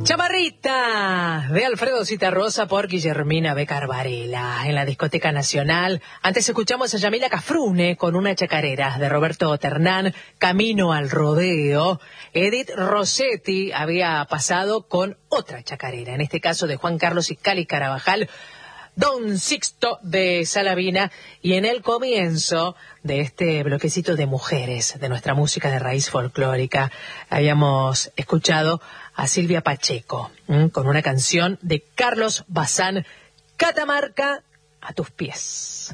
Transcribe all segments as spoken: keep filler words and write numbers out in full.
Chamarrita de Alfredo Citarrosa por Guillermina Becar Varela en la Discoteca Nacional. Antes escuchamos a Yamila Cafrune con una chacarera de Roberto Ternán, Camino al Rodeo. Edith Rossetti había pasado con otra chacarera, en este caso de Juan Carlos y Cali Carabajal, Don Sixto de Salavina, y en el comienzo de este bloquecito de mujeres de nuestra música de raíz folclórica habíamos escuchado a Silvia Pacheco ¿m? con una canción de Carlos Bazán, Catamarca a tus pies.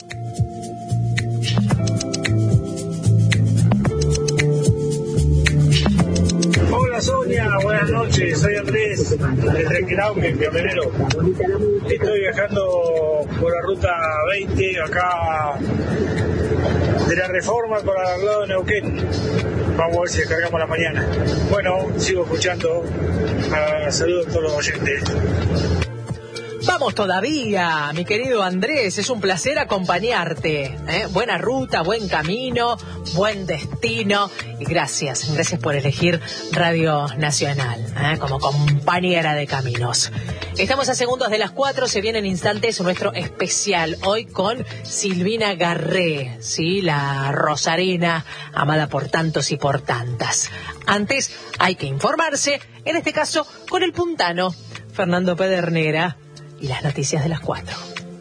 Hola Sonia, buenas noches, soy Andrés de Trenquelauque, camionero. Estoy viajando por la ruta veinte, acá de la Reforma para el lado de Neuquén. Vamos a ver si descargamos la mañana. Bueno, sigo escuchando. Uh, saludos a todos los oyentes. Vamos todavía, mi querido Andrés, es un placer acompañarte. ¿eh? Buena ruta, buen camino, buen destino. Y gracias, gracias por elegir Radio Nacional ¿eh? como compañera de caminos. Estamos a segundos de las cuatro, se viene en instantes nuestro especial. Hoy con Silvina Garré, ¿sí? La rosarina, amada por tantos y por tantas. Antes hay que informarse, en este caso con el puntano Fernando Pedernera. Y las noticias de las cuatro.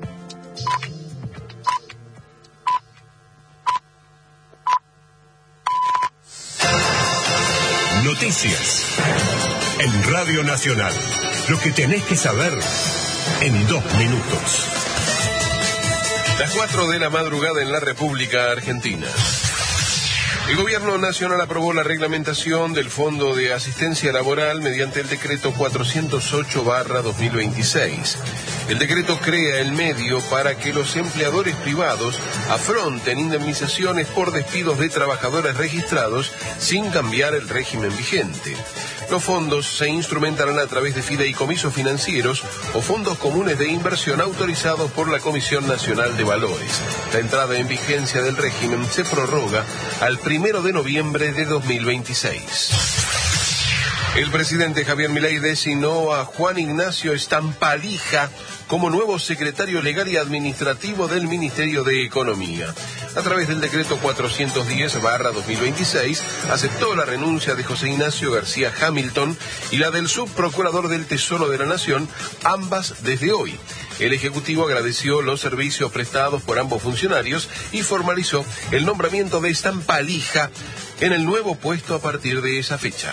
Noticias en Radio Nacional. Lo que tenés que saber en dos minutos. Las cuatro de la madrugada en la República Argentina. El Gobierno Nacional aprobó la reglamentación del Fondo de Asistencia Laboral mediante el decreto cuatrocientos ocho barra dos mil veintiséis. El decreto crea el medio para que los empleadores privados afronten indemnizaciones por despidos de trabajadores registrados sin cambiar el régimen vigente. Los fondos se instrumentarán a través de fideicomisos financieros o fondos comunes de inversión autorizados por la Comisión Nacional de Valores. La entrada en vigencia del régimen se prorroga al primero de noviembre de dos mil veintiséis. El presidente Javier Milei designó a Juan Ignacio Stampalija como nuevo secretario legal y administrativo del Ministerio de Economía. A través del decreto cuatrocientos diez barra dos mil veintiséis, aceptó la renuncia de José Ignacio García Hamilton y la del subprocurador del Tesoro de la Nación, ambas desde hoy. El Ejecutivo agradeció los servicios prestados por ambos funcionarios y formalizó el nombramiento de Stampalija en el nuevo puesto a partir de esa fecha.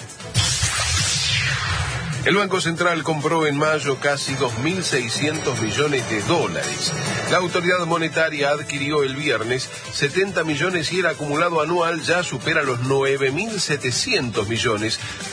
El Banco Central compró en mayo casi dos mil seiscientos millones de dólares. La autoridad monetaria adquirió el viernes setenta millones y el acumulado anual ya supera los nueve mil setecientos millones.